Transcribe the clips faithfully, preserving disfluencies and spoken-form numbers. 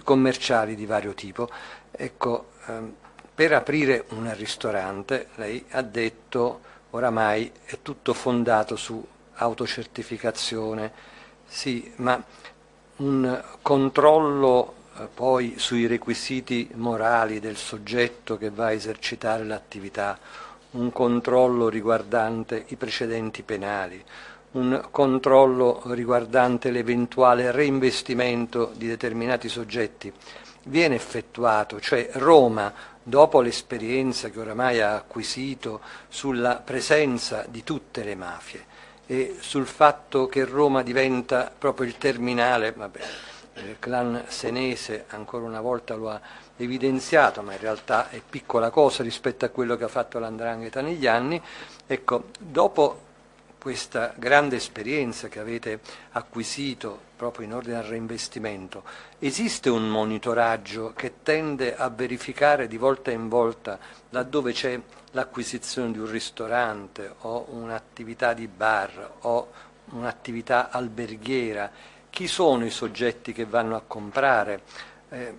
commerciali di vario tipo. Ecco, ehm, per aprire un ristorante, lei ha detto, oramai è tutto fondato su autocertificazione, sì, ma un controllo eh, poi sui requisiti morali del soggetto che va a esercitare l'attività, un controllo riguardante i precedenti penali, un controllo riguardante l'eventuale reinvestimento di determinati soggetti, viene effettuato, cioè Roma, dopo l'esperienza che oramai ha acquisito sulla presenza di tutte le mafie e sul fatto che Roma diventa proprio il terminale, vabbè, il clan senese ancora una volta lo ha evidenziato, ma in realtà è piccola cosa rispetto a quello che ha fatto l'Andrangheta negli anni. Ecco, dopo questa grande esperienza che avete acquisito proprio in ordine al reinvestimento, esiste un monitoraggio che tende a verificare di volta in volta, laddove c'è l'acquisizione di un ristorante o un'attività di bar o un'attività alberghiera, chi sono i soggetti che vanno a comprare? Eh,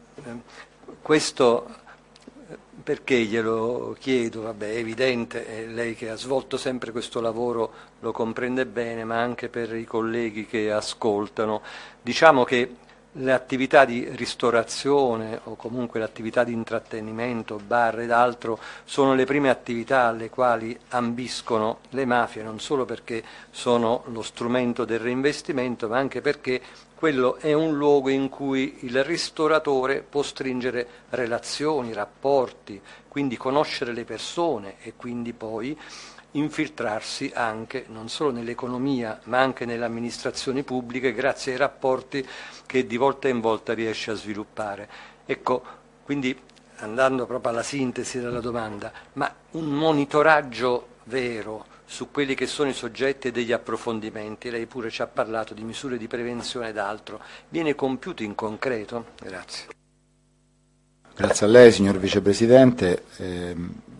questo perché glielo chiedo? Vabbè, è evidente, eh, lei che ha svolto sempre questo lavoro lo comprende bene, ma anche per i colleghi che ascoltano. Diciamo che le attività di ristorazione o comunque le attività di intrattenimento, bar ed altro, sono le prime attività alle quali ambiscono le mafie, non solo perché sono lo strumento del reinvestimento, ma anche perché quello è un luogo in cui il ristoratore può stringere relazioni, rapporti, quindi conoscere le persone e quindi poi infiltrarsi anche non solo nell'economia ma anche nelle amministrazioni pubbliche grazie ai rapporti che di volta in volta riesce a sviluppare. Ecco, quindi andando proprio alla sintesi della domanda, ma un monitoraggio vero su quelli che sono i soggetti e degli approfondimenti, lei pure ci ha parlato di misure di prevenzione ed altro, viene compiuto in concreto? Grazie. Grazie a lei, signor Vicepresidente. Eh,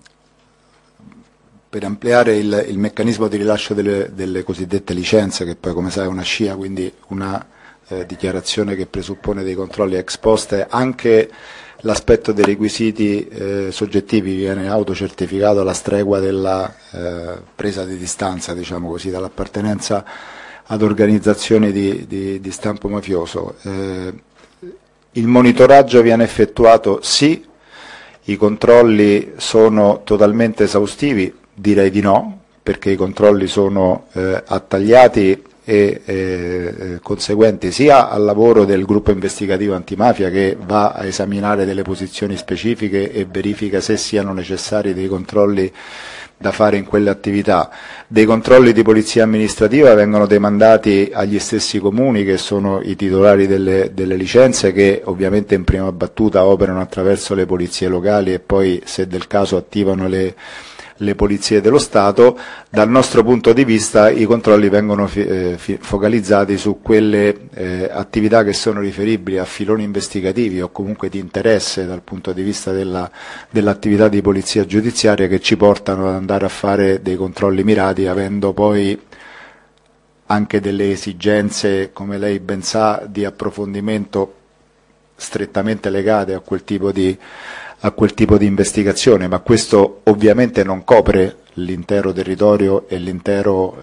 per ampliare il, il meccanismo di rilascio delle, delle cosiddette licenze, che poi come sai è una scia, quindi una eh, dichiarazione che presuppone dei controlli ex post, anche l'aspetto dei requisiti eh, soggettivi viene autocertificato alla stregua della eh, presa di distanza, diciamo così, dall'appartenenza ad organizzazioni di, di, di stampo mafioso. Eh, il monitoraggio viene effettuato sì, i controlli sono totalmente esaustivi, direi di no, perché i controlli sono eh, attagliati e eh, conseguenti sia al lavoro del gruppo investigativo antimafia che va a esaminare delle posizioni specifiche e verifica se siano necessari dei controlli da fare in quelle attività. Dei controlli di polizia amministrativa vengono demandati agli stessi comuni che sono i titolari delle, delle licenze, che ovviamente in prima battuta operano attraverso le polizie locali e poi se del caso attivano le le polizie dello Stato. Dal nostro punto di vista i controlli vengono eh, focalizzati su quelle eh, attività che sono riferibili a filoni investigativi o comunque di interesse dal punto di vista della, dell'attività di polizia giudiziaria, che ci portano ad andare a fare dei controlli mirati, avendo poi anche delle esigenze, come lei ben sa, di approfondimento strettamente legate a quel tipo di a quel tipo di investigazione, ma questo ovviamente non copre l'intero territorio e l'intero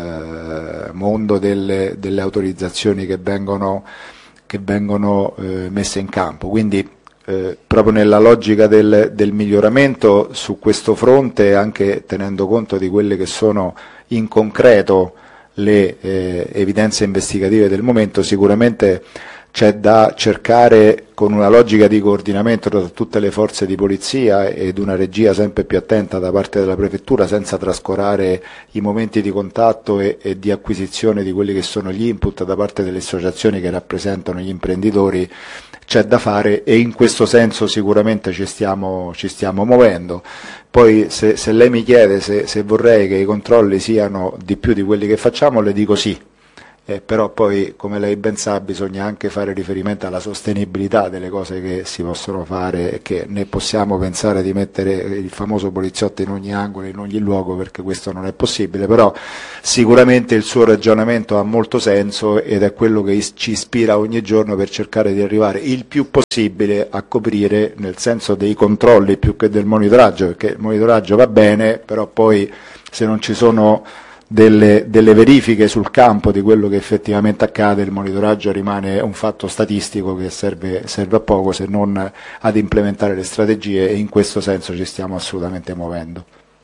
eh, mondo delle, delle autorizzazioni che vengono, che vengono eh, messe in campo. Quindi eh, proprio nella logica del, del miglioramento su questo fronte, anche tenendo conto di quelle che sono in concreto le eh, evidenze investigative del momento, sicuramente c'è da cercare, con una logica di coordinamento tra tutte le forze di polizia ed una regia sempre più attenta da parte della prefettura, senza trascurare i momenti di contatto e, e di acquisizione di quelli che sono gli input da parte delle associazioni che rappresentano gli imprenditori, c'è da fare, e in questo senso sicuramente ci stiamo, ci stiamo muovendo. Poi se, se lei mi chiede se, se vorrei che i controlli siano di più di quelli che facciamo, le dico sì. Eh, però poi, come lei ben sa, bisogna anche fare riferimento alla sostenibilità delle cose che si possono fare, e che ne possiamo pensare di mettere il famoso poliziotto in ogni angolo, in ogni luogo, perché questo non è possibile, però sicuramente il suo ragionamento ha molto senso ed è quello che ci ispira ogni giorno per cercare di arrivare il più possibile a coprire, nel senso dei controlli più che del monitoraggio, perché il monitoraggio va bene, però poi se non ci sono Delle, delle verifiche sul campo di quello che effettivamente accade, il monitoraggio rimane un fatto statistico che serve, serve a poco, se non ad implementare le strategie, e in questo senso ci stiamo assolutamente muovendo.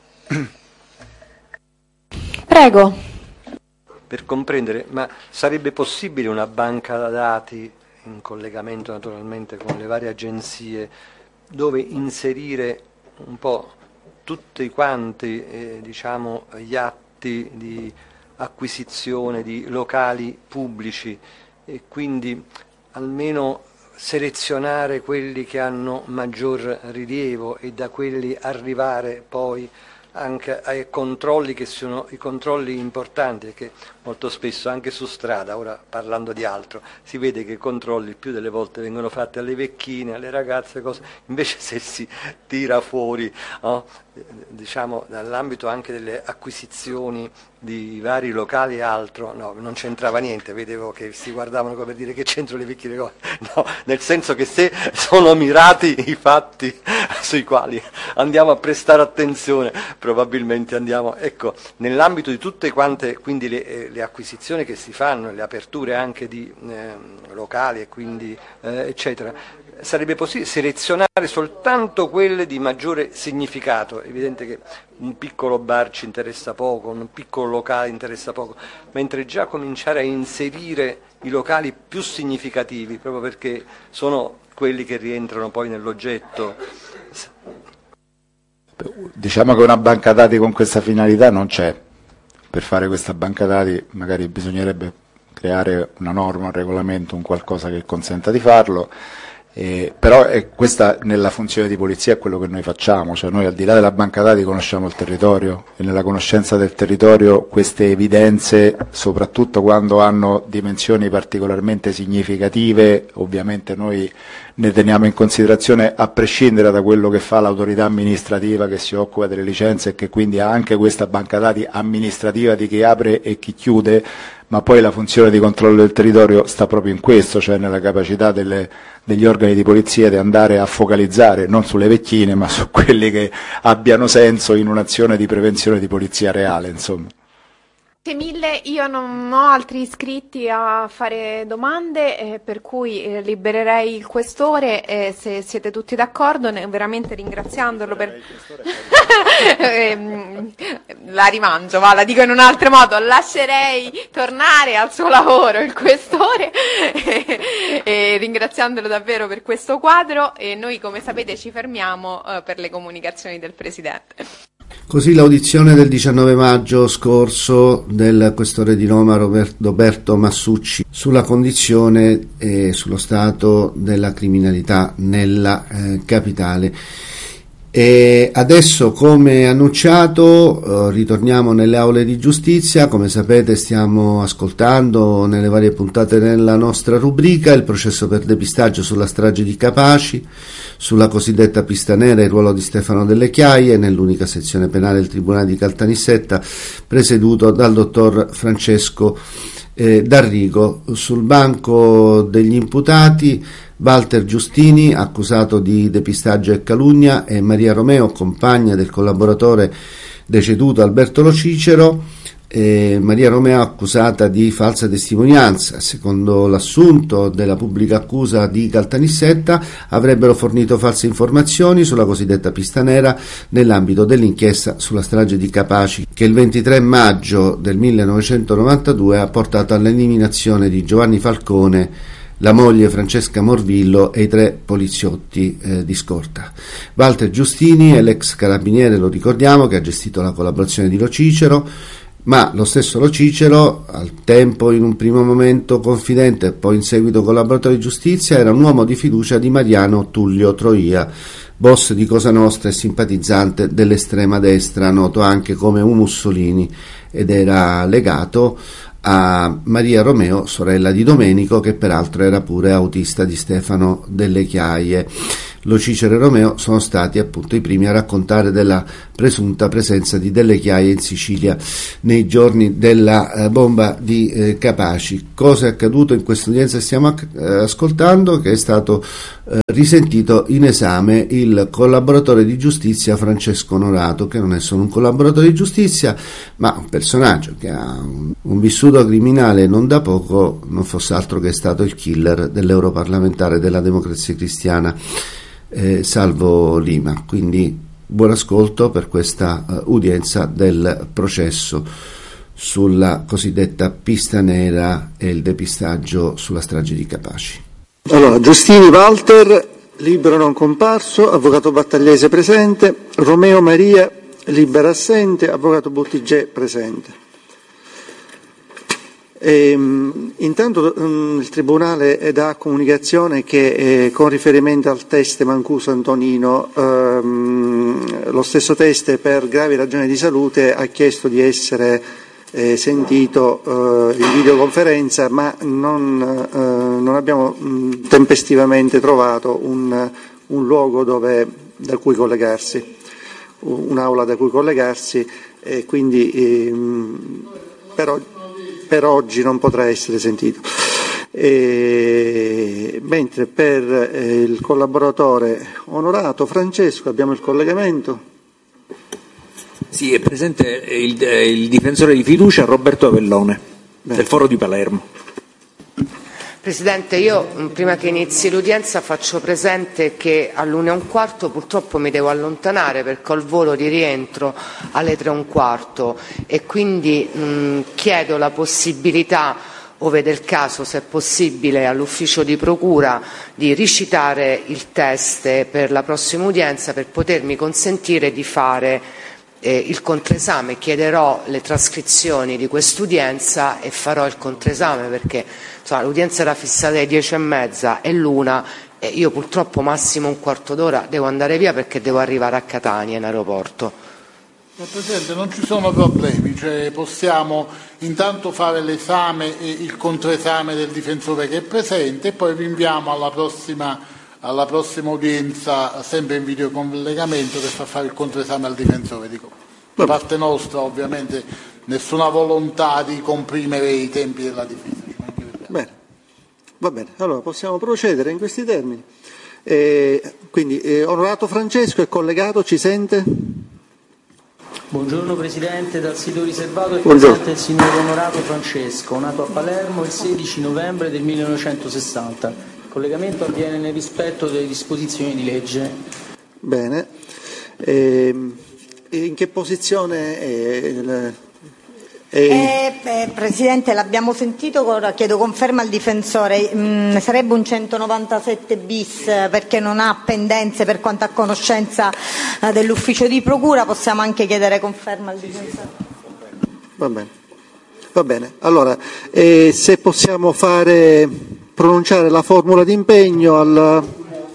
Prego. Per comprendere, ma sarebbe possibile una banca dati in collegamento naturalmente con le varie agenzie, dove inserire un po' tutti quanti eh, diciamo, gli atti di acquisizione di locali pubblici, e quindi almeno selezionare quelli che hanno maggior rilievo e da quelli arrivare poi anche ai controlli, che sono i controlli importanti, perché molto spesso anche su strada, ora parlando di altro, si vede che i controlli più delle volte vengono fatti alle vecchine, alle ragazze, cose. Invece se si tira fuori, no, diciamo dall'ambito anche delle acquisizioni di vari locali e altro, no, non c'entrava niente, vedevo che si guardavano come per dire che c'entro le vecchie cose, no, nel senso che se sono mirati i fatti sui quali andiamo a prestare attenzione, probabilmente andiamo, ecco, nell'ambito di tutte quante quindi le, le acquisizioni che si fanno, le aperture anche di eh, locali e quindi eh, eccetera, sarebbe possibile selezionare soltanto quelle di maggiore significato. È evidente che un piccolo bar ci interessa poco, un piccolo locale interessa poco, mentre già cominciare a inserire i locali più significativi, proprio perché sono quelli che rientrano poi nell'oggetto. Diciamo che una banca dati con questa finalità non c'è. Per fare questa banca dati magari bisognerebbe creare una norma, un regolamento, un qualcosa che consenta di farlo. Eh, però è questa nella funzione di polizia è quello che noi facciamo, cioè noi al di là della banca dati conosciamo il territorio, e nella conoscenza del territorio queste evidenze, soprattutto quando hanno dimensioni particolarmente significative, ovviamente noi ne teniamo in considerazione, a prescindere da quello che fa l'autorità amministrativa che si occupa delle licenze e che quindi ha anche questa banca dati amministrativa di chi apre e chi chiude, ma poi la funzione di controllo del territorio sta proprio in questo, cioè nella capacità delle, degli organi di polizia di andare a focalizzare non sulle vecchine ma su quelli che abbiano senso in un'azione di prevenzione di polizia reale, insomma. Grazie mille, io non ho altri iscritti a fare domande, eh, per cui eh, libererei il questore, eh, se siete tutti d'accordo, ne, veramente ringraziandolo per... la rimangio, va, la dico in un altro modo, lascerei tornare al suo lavoro il questore e, e ringraziandolo davvero per questo quadro, e noi come sapete ci fermiamo eh, per le comunicazioni del Presidente. Così l'audizione del diciannove maggio scorso del questore di Roma Roberto Massucci sulla condizione e sullo stato della criminalità nella eh, capitale. E adesso, come annunciato, eh, ritorniamo nelle aule di giustizia. Come sapete stiamo ascoltando nelle varie puntate della nostra rubrica il processo per depistaggio sulla strage di Capaci, sulla cosiddetta pista nera e il ruolo di Stefano Delle Chiaie nell'unica sezione penale del Tribunale di Caltanissetta, presieduto dal dottor Francesco eh, D'Arrigo. Sul banco degli imputati Walter Giustini, accusato di depistaggio e calunnia, e Maria Romeo, compagna del collaboratore deceduto Alberto Lo Cicero. E Maria Romeo, accusata di falsa testimonianza. Secondo l'assunto della pubblica accusa di Caltanissetta, avrebbero fornito false informazioni sulla cosiddetta pista nera nell'ambito dell'inchiesta sulla strage di Capaci, che il ventitré maggio del millenovecentonovantadue ha portato all'eliminazione di Giovanni Falcone, la moglie Francesca Morvillo e i tre poliziotti eh, di scorta. Walter Giustini è l'ex carabiniere, lo ricordiamo, che ha gestito la collaborazione di Lo Cicero, ma lo stesso Lo Cicero, al tempo in un primo momento confidente e poi in seguito collaboratore di giustizia, era un uomo di fiducia di Mariano Tullio Troia, boss di Cosa Nostra e simpatizzante dell'estrema destra, noto anche come U Mussolini, ed era legato a Maria Romeo, sorella di Domenico, che peraltro era pure autista di Stefano Delle Chiaie. Lo Cicero e Romeo sono stati appunto i primi a raccontare della presunta presenza di Delle Chiaie in Sicilia nei giorni della eh, bomba di eh, Capaci. Cosa è accaduto in questa udienza che stiamo eh, ascoltando? Che è stato eh, risentito in esame il collaboratore di giustizia Francesco Onorato, che non è solo un collaboratore di giustizia, ma un personaggio che ha un, un vissuto criminale non da poco, non fosse altro che è stato il killer dell'europarlamentare della Democrazia Cristiana, Eh, Salvo Lima. Quindi buon ascolto per questa uh, udienza del processo sulla cosiddetta pista nera e il depistaggio sulla strage di Capaci. Allora, Giustini Walter, libero non comparso, avvocato Battagliese presente, Romeo Maria, libero assente, avvocato Buttigiè presente. E, intanto um, il Tribunale dà comunicazione che eh, con riferimento al test Mancuso Antonino, ehm, lo stesso test per gravi ragioni di salute ha chiesto di essere eh, sentito eh, in videoconferenza, ma non, eh, non abbiamo mh, tempestivamente trovato un, un luogo dove, da cui collegarsi, un'aula da cui collegarsi, e quindi ehm, però per oggi non potrà essere sentito. E, mentre per eh, il collaboratore Onorato Francesco abbiamo il collegamento. Sì, è presente il, il difensore di fiducia Roberto Avellone. Bene. Del Foro di Palermo. Presidente, io prima che inizi l'udienza faccio presente che all'una e un quarto purtroppo mi devo allontanare perché ho il volo di rientro alle tre e un quarto e quindi mh, chiedo la possibilità, ove del caso, se è possibile, all'ufficio di procura di ricitare il test per la prossima udienza per potermi consentire di fare Eh, il controesame. Chiederò le trascrizioni di quest'udienza e farò il controesame perché insomma, l'udienza era fissata alle dieci e mezza e l'una e io purtroppo massimo un quarto d'ora devo andare via perché devo arrivare a Catania in aeroporto. No, Presidente, non ci sono problemi, cioè possiamo intanto fare l'esame e il controesame del difensore che è presente e poi rinviamo alla prossima alla prossima udienza sempre in videocollegamento per far fare il controesame al difensore. Dico, da parte nostra ovviamente nessuna volontà di comprimere i tempi della difesa. Bene, va bene, allora possiamo procedere in questi termini. Eh, quindi eh, Onorato Francesco è collegato, ci sente? Buongiorno Presidente, dal sito riservato è presente il signor Onorato Francesco, nato a Palermo il sedici novembre del millenovecentosessanta. Il collegamento avviene nel rispetto delle disposizioni di legge. Bene. E in che posizione è? è... Eh, eh, Presidente, l'abbiamo sentito, ora chiedo conferma al difensore. Mm, sarebbe un centonovantasette bis perché non ha pendenze per quanto a conoscenza eh, dell'ufficio di procura. Possiamo anche chiedere conferma al difensore. Va bene. Va bene. Allora, eh, se possiamo fare... pronunciare la formula d'impegno al...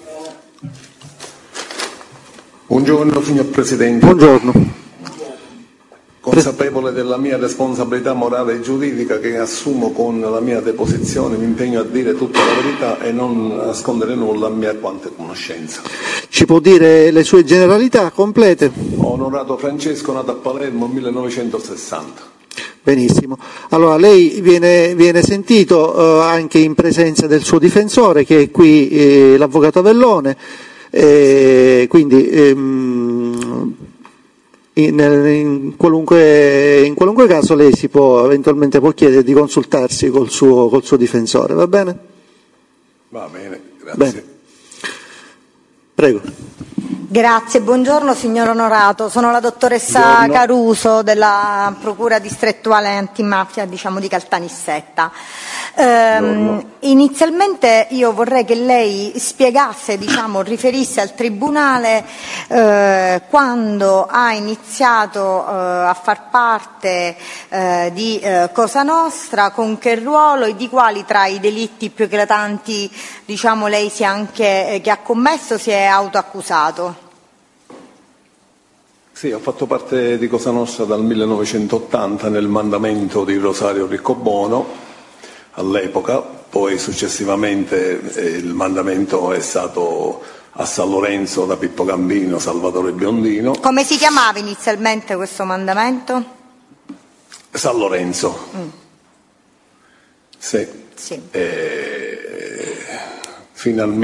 Buongiorno signor Presidente. Buongiorno. Consapevole della mia responsabilità morale e giuridica che assumo con la mia deposizione, mi impegno a dire tutta la verità e non nascondere nulla a mia quante conoscenza. Ci può dire le sue generalità complete? Onorato Francesco, nato a Palermo nel millenovecentosessanta. Benissimo. Allora lei viene, viene sentito eh, anche in presenza del suo difensore che è qui, eh, l'avvocato Avellone, eh, quindi ehm, in, in, qualunque, in qualunque caso lei si può eventualmente può chiedere di consultarsi col suo, col suo difensore, va bene? Va bene, grazie. Bene. Prego. Grazie, buongiorno signor Onorato, sono la dottoressa buongiorno. Caruso della Procura Distrettuale Antimafia, diciamo, di Caltanissetta. Ehm, inizialmente io vorrei che lei spiegasse, diciamo, riferisse al Tribunale eh, quando ha iniziato eh, a far parte eh, di eh, Cosa Nostra, con che ruolo e di quali tra i delitti più eclatanti, diciamo, lei si è anche, eh, che ha commesso si è autoaccusato. Sì, ho fatto parte di Cosa Nostra dal millenovecentottanta nel mandamento di Rosario Riccobono all'epoca, poi successivamente eh, il mandamento è stato a San Lorenzo da Pippo Gambino, Salvatore Biondino. Come si chiamava inizialmente questo mandamento? San Lorenzo. Mm. Sì. Sì. Eh, fino al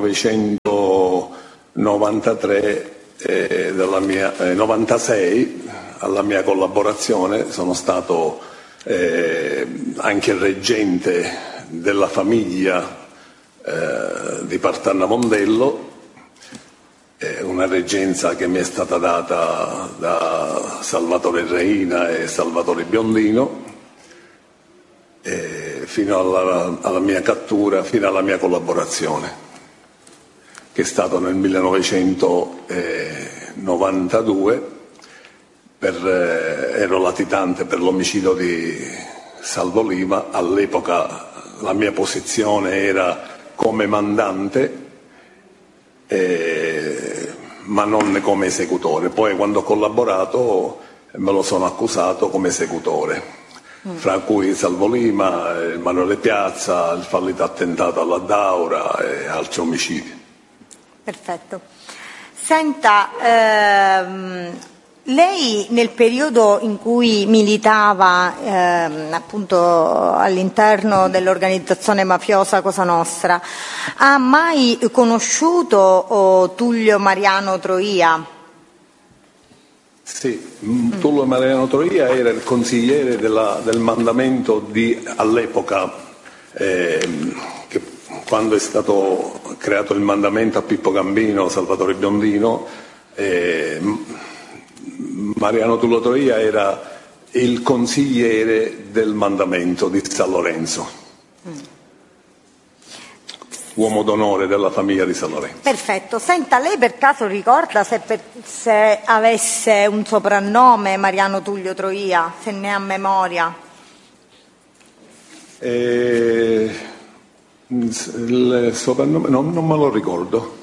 millenovecentonovantatré eh, della mia, eh, novantasei alla mia collaborazione sono stato eh, anche reggente della famiglia eh, di Partanna Mondello, eh, una reggenza che mi è stata data da Salvatore Reina e Salvatore Biondino, eh, fino alla, alla mia cattura, fino alla mia collaborazione, che è stato nel millenovecentonovantadue, per, eh, ero latitante per l'omicidio di Salvo Lima. All'epoca la mia posizione era come mandante, eh, ma non come esecutore. Poi quando ho collaborato me lo sono accusato come esecutore, mm. fra cui Salvo Lima, Emanuele Piazza, il fallito attentato alla Daura e altri omicidi. Perfetto. Senta, ehm, lei nel periodo in cui militava ehm, appunto all'interno dell'organizzazione mafiosa Cosa Nostra, ha mai conosciuto oh, Tullio Mariano Troia? Sì, mm. Tullio Mariano Troia era il consigliere della, del mandamento di, all'epoca, eh, che quando è stato creato il mandamento a Pippo Gambino, Salvatore Biondino, eh, Mariano Tullio Troia era il consigliere del mandamento di San Lorenzo, mm. uomo d'onore della famiglia di San Lorenzo. Perfetto. Senta, lei per caso ricorda se, per, se avesse un soprannome Mariano Tullio Troia, se ne ha memoria? Eh, il soprannome no, non me lo ricordo.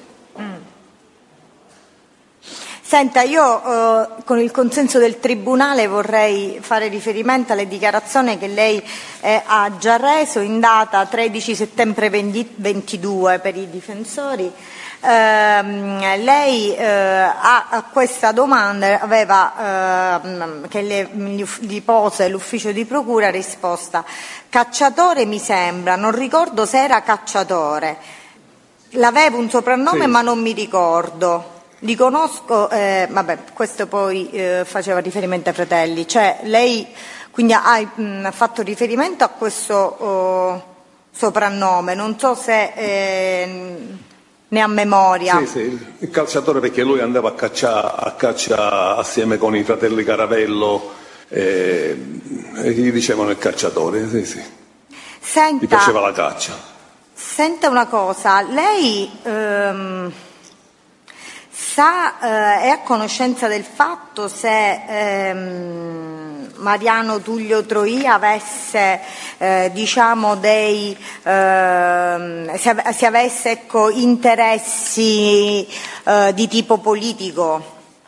Senta, io eh, con il consenso del Tribunale vorrei fare riferimento alle dichiarazioni che lei eh, ha già reso in data tredici settembre ventidue per i difensori. Eh, lei eh, a, a questa domanda aveva, eh, che le, gli pose l'ufficio di procura, risposta: cacciatore mi sembra, non ricordo se era cacciatore, l'avevo un soprannome sì. ma non mi ricordo. Li conosco, eh, vabbè, questo poi eh, faceva riferimento ai fratelli, cioè lei quindi ha mh, fatto riferimento a questo oh, soprannome, non so se eh, ne ha memoria. Sì, sì, il calciatore, perché lui andava a caccia, a caccia assieme con i fratelli Caravello eh, e gli dicevano il cacciatore, sì, sì. Senta, gli piaceva la caccia. Senta una cosa, lei... Ehm, Sa, eh, è a conoscenza del fatto se ehm, Mariano Tullio Troia avesse eh, diciamo dei eh, se, ave- se avesse ecco, interessi eh, di tipo politico?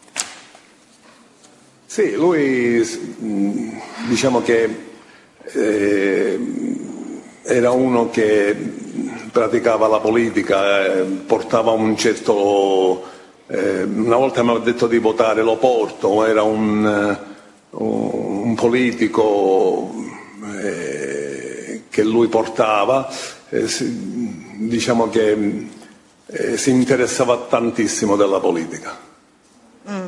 Sì, lui diciamo che eh, era uno che praticava la politica, eh, portava un certo... Eh, una volta mi ha detto di votare Loporto, era un, uh, un politico eh, che lui portava, eh, si, diciamo che eh, si interessava tantissimo della politica. Mm.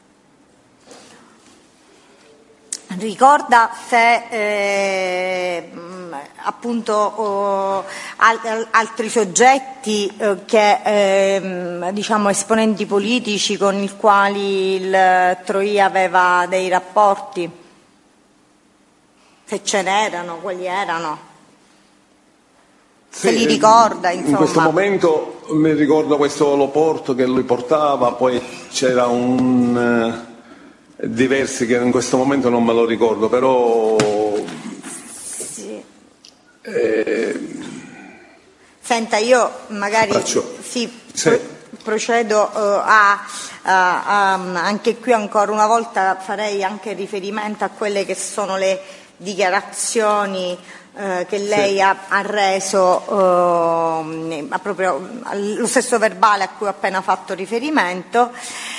Ricorda se eh, appunto oh, al, altri soggetti eh, che eh, diciamo esponenti politici con i quali il Troia aveva dei rapporti, se ce n'erano, quali erano, se sì, li ricorda insomma. In questo momento mi ricordo questo Loporto che lui portava, poi c'era un... diversi che in questo momento non me lo ricordo, però sì. eh, Senta, io magari faccio, sì, sì. procedo uh, a, a, a anche qui ancora una volta farei anche riferimento a quelle che sono le dichiarazioni uh, che lei sì. ha, ha reso uh, a proprio lo stesso verbale a cui ho appena fatto riferimento.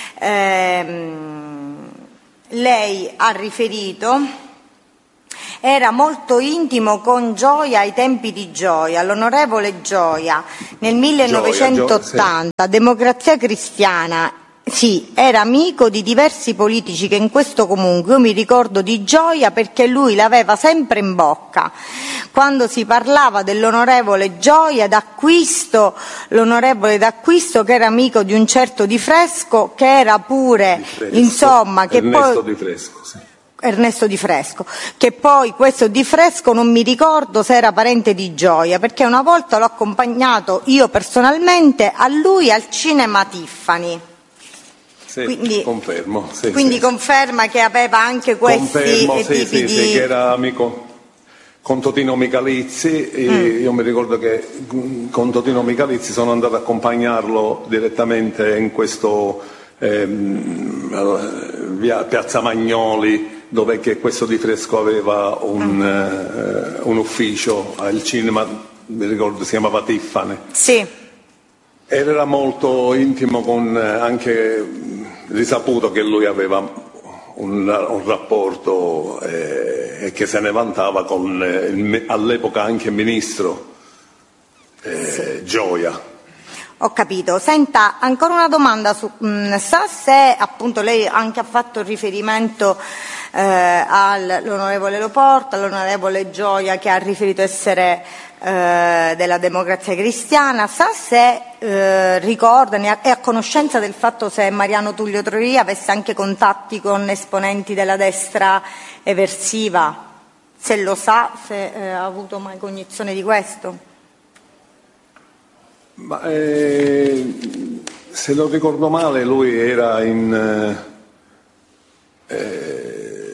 Ehm, lei ha riferito era molto intimo con Gioia ai tempi di Gioia, l'onorevole Gioia nel millenovecentottanta, Gioia, sì. Democrazia Cristiana, sì, era amico di diversi politici che in questo comunque, io mi ricordo di Gioia perché lui l'aveva sempre in bocca, quando si parlava dell'onorevole Gioia d'Acquisto, l'onorevole d'Acquisto che era amico di un certo Di Fresco, che era pure, di Fresco, insomma, che Ernesto poi... Di Fresco, sì. Ernesto Di Fresco, che poi questo Di Fresco non mi ricordo se era parente di Gioia, perché una volta l'ho accompagnato io personalmente a lui al cinema Tiffany. Sì, quindi confermo. Sì, quindi sì. conferma che aveva anche questi confermo, tipi sì, sì, di... sì, che era amico con Totino Micalizzi. Mm. Io mi ricordo che con Totino Micalizzi sono andato ad accompagnarlo direttamente in questo ehm, via Piazza Magnoli, dove che questo Di Fresco aveva un, mm. eh, un ufficio al cinema, mi ricordo si chiamava Tiffany. Sì. Ed era molto intimo con anche risaputo che lui aveva un, un rapporto e eh, che se ne vantava con eh, il, all'epoca anche ministro eh, sì. Gioia. Ho capito. Senta, ancora una domanda su, mh, sa se appunto lei anche ha fatto riferimento eh, all'onorevole Loporta, all'onorevole Gioia che ha riferito essere eh, della Democrazia Cristiana, sa se eh, ricorda, è a conoscenza del fatto se Mariano Tullio Troia avesse anche contatti con esponenti della destra eversiva, se lo sa, se eh, ha avuto mai cognizione di questo? Ma, eh, se non ricordo male lui era in eh,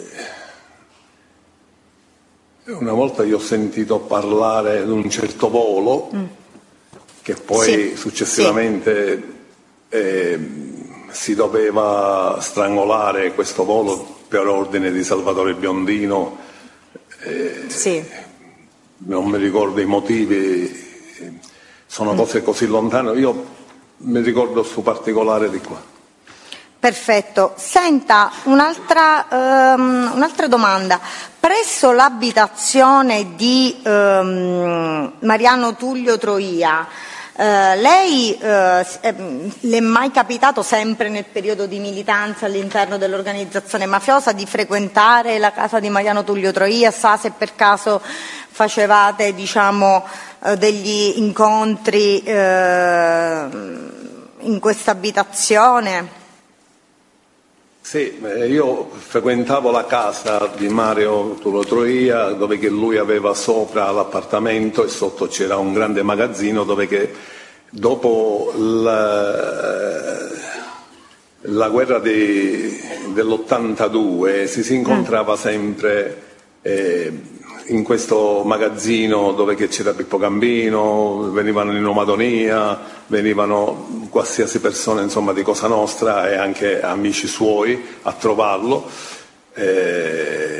una volta io ho sentito parlare di un certo volo mm. che poi sì, successivamente sì. Eh, si doveva strangolare questo volo per ordine di Salvatore Biondino, eh, sì. non mi ricordo i motivi. Sono cose così lontane, io mi ricordo su particolare di qua. Perfetto. Senta, un'altra, um, un'altra domanda. Presso l'abitazione di um, Mariano Tullio Troia, uh, lei uh, le è mai capitato, sempre nel periodo di militanza all'interno dell'organizzazione mafiosa, di frequentare la casa di Mariano Tullio Troia? Sa se per caso facevate, diciamo, degli incontri eh, in questa abitazione? Sì, io frequentavo la casa di Mario Tullio Troia, dove che lui aveva sopra l'appartamento e sotto c'era un grande magazzino dove che dopo la, la guerra di, dell'ottantadue si, si incontrava sempre eh, in questo magazzino dove che c'era Pippo Gambino, venivano in Nomadonia, venivano qualsiasi persona insomma di Cosa Nostra e anche amici suoi a trovarlo eh,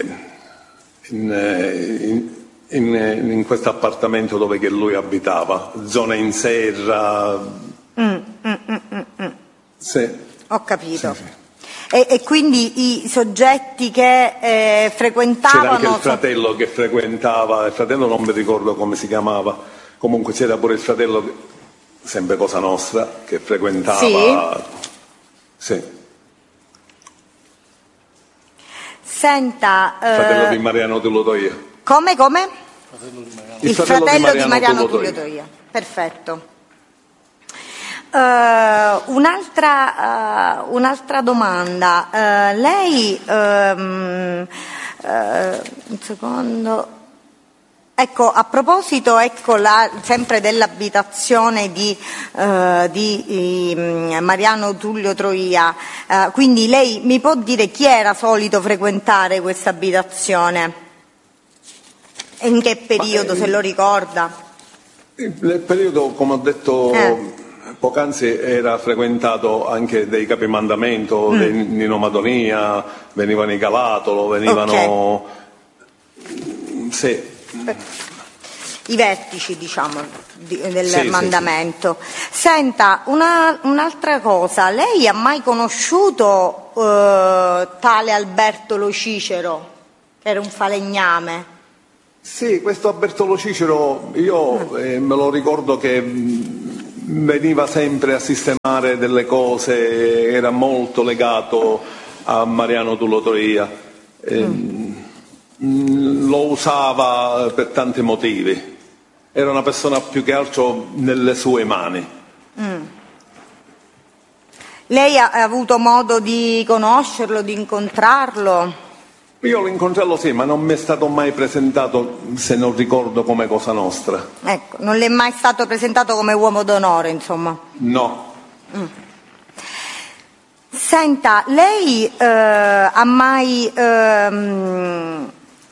in, in, in, in questo appartamento dove che lui abitava, zona in serra. Mm, mm, mm, mm, mm. Sì. Ho capito. Sì, sì. E, e quindi i soggetti che eh, frequentavano... C'era anche il fratello che frequentava, il fratello non mi ricordo come si chiamava, comunque c'era pure il fratello, sempre Cosa Nostra, che frequentava... Sì. Sì. Senta... Il fratello eh... di Mariano Tullio Troia. Come, come? Il, il fratello, fratello di Mariano, di Mariano Tullio Tullio Troia. Perfetto. Uh, un'altra, uh, un'altra domanda, uh, lei um, uh, un secondo, ecco, a proposito ecco, la, sempre dell'abitazione di, uh, di um, Mariano Tullio Troia, uh, quindi lei mi può dire chi era solito frequentare questa abitazione? In che periodo, Ma, se lo ricorda? Nel periodo, come ho detto, eh. poc'anzi era frequentato anche dei capimandamento, mm. dei Nino Madonia, venivano i Galatolo, venivano... Okay. Sì. I vertici, diciamo, di, del sì, mandamento. Sì, sì. Senta, una, un'altra cosa, lei ha mai conosciuto eh, tale Alberto Lo Cicero, che era un falegname? Sì, questo Alberto Lo Cicero, io eh, me lo ricordo che veniva sempre a sistemare delle cose, era molto legato a Mariano Tullo Toria, eh, mm. lo usava per tanti motivi, era una persona più che altro nelle sue mani. Mm. Lei ha avuto modo di conoscerlo, di incontrarlo? Io l'ho incontrato sì, ma non mi è stato mai presentato, se non ricordo, come Cosa Nostra. Ecco, non le è mai stato presentato come uomo d'onore, insomma? No. Mm. Senta, lei eh, ha mai, ehm,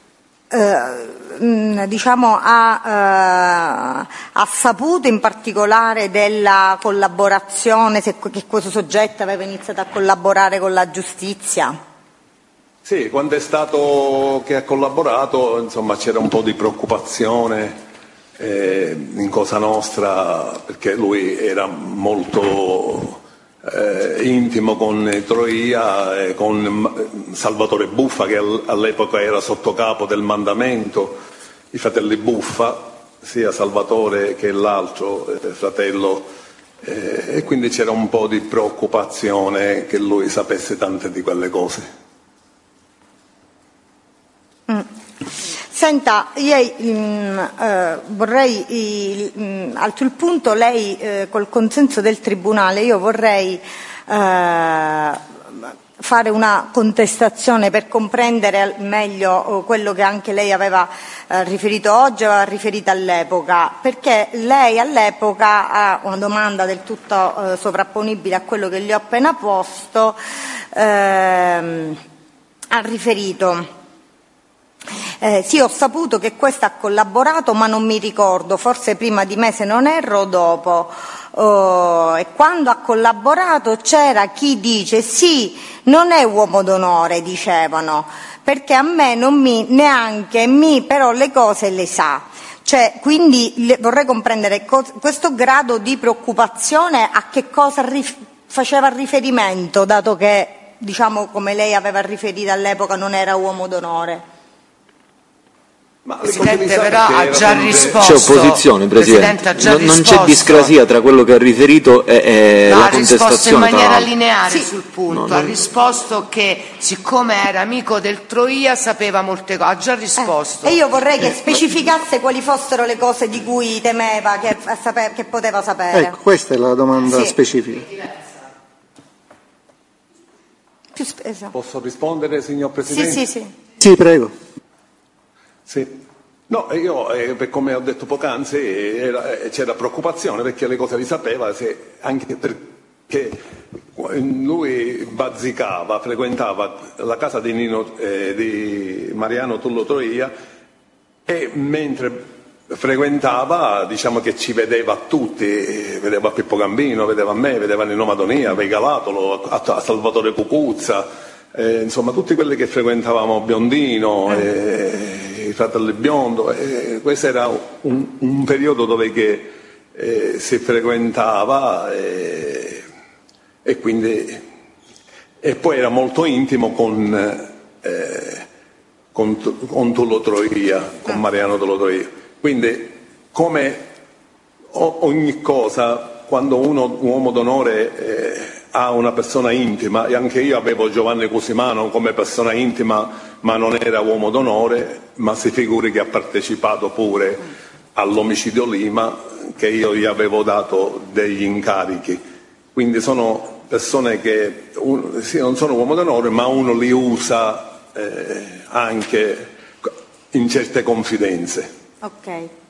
eh, diciamo, ha, eh, ha saputo in particolare della collaborazione, se, che questo soggetto aveva iniziato a collaborare con la giustizia? Sì, quando è stato che ha collaborato, insomma, c'era un po' di preoccupazione eh, in Cosa Nostra, perché lui era molto eh, intimo con Troia e con Salvatore Buffa, che all'epoca era sottocapo del mandamento, i fratelli Buffa, sia Salvatore che l'altro eh, fratello, eh, e quindi c'era un po' di preoccupazione che lui sapesse tante di quelle cose. Mm. Senta, io mm, eh, vorrei, mm, a quel punto lei, eh, col consenso del Tribunale, io vorrei eh, fare una contestazione per comprendere meglio quello che anche lei aveva eh, riferito oggi, aveva riferito all'epoca, perché lei all'epoca ha una domanda del tutto eh, sovrapponibile a quello che gli ho appena posto, ehm, ha riferito: Eh, sì, ho saputo che questo ha collaborato, ma non mi ricordo, forse prima di me se non erro o dopo. Oh, e quando ha collaborato c'era chi dice sì, non è uomo d'onore, dicevano, perché a me non mi, neanche mi, però le cose le sa. Cioè, quindi le, vorrei comprendere co- questo grado di preoccupazione a che cosa rif- faceva riferimento, dato che, diciamo, come lei aveva riferito all'epoca, non era uomo d'onore. Ma Presidente però ha già risposto. C'è opposizione, Presidente, Presidente, ha già non, non risposto. c'è discrasia tra quello che ha riferito e, e no, la ha contestazione. Ha risposto in maniera lineare sì. sul punto, no, ha non... risposto che siccome era amico del Troia sapeva molte cose, ha già risposto. Eh, e io vorrei che specificasse quali fossero le cose di cui temeva, che, sape- che poteva sapere. Ecco, questa è la domanda sì. specifica. Più spesa. Posso rispondere, signor Presidente? Sì, sì, sì. Sì, prego. Sì. No, io, eh, per come ho detto poc'anzi, era, eh, c'era preoccupazione perché le cose le sapeva, se, anche perché lui bazzicava, frequentava la casa di, Nino, eh, di Mariano Tullo Toria e mentre frequentava, diciamo che ci vedeva tutti, vedeva Pippo Gambino, vedeva me, vedeva Nino Madonia, Vei Galatolo, a, a Salvatore Cucuzza, eh, insomma tutti quelli che frequentavamo, Biondino, eh, i fratelli Biondo, eh, questo era un, un periodo dove che, eh, si frequentava eh, e quindi e poi era molto intimo con, eh, con, con Tullo Troia, con Mariano Tullo Troia. Quindi, come ogni cosa, quando uno, un uomo d'onore eh, ha una persona intima, e anche io avevo Giovanni Cusimano come persona intima, ma non era uomo d'onore, ma si figuri che ha partecipato pure all'omicidio Lima, che io gli avevo dato degli incarichi. Quindi sono persone che un, sì, non sono uomo d'onore, ma uno li usa eh, anche in certe confidenze. Ok.